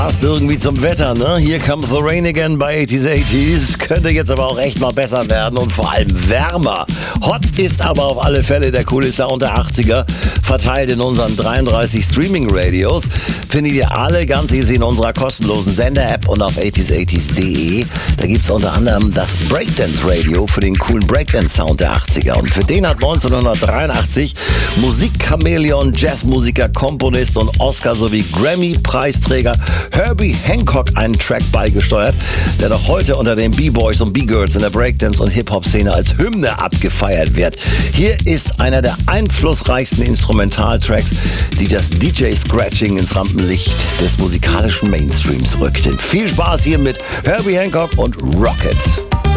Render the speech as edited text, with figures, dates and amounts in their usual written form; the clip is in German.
Passt irgendwie zum Wetter, ne? Here comes the rain again bei 80s. Könnte jetzt aber auch echt mal besser werden und vor allem wärmer. Hot ist aber auf alle Fälle der coole Sound der 80er, verteilt in unseren 33 Streaming-Radios. Findet ihr alle ganz easy in unserer kostenlosen Sender-App und auf 80s80s.de. Da gibt's unter anderem das Breakdance-Radio für den coolen Breakdance-Sound der 80er. Und für den hat 1983 Musikchamäleon, Jazzmusiker, Komponist und Oscar- sowie Grammy-Preisträger Herbie Hancock einen Track beigesteuert, der noch heute unter den B-Boys und B-Girls in der Breakdance- und Hip-Hop-Szene als Hymne abgefeiert wird. Hier ist einer der einflussreichsten Instrumentaltracks, die das DJ-Scratching ins Rampenlicht des musikalischen Mainstreams rückten. Viel Spaß hier mit Herbie Hancock und Rocket.